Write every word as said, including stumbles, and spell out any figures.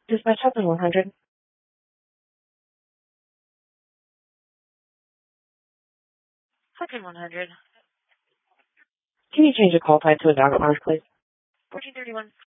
Dispatch Hudson one hundred. Hudson one hundred. Can you change the call type to a docket mark, please? fourteen thirty-one.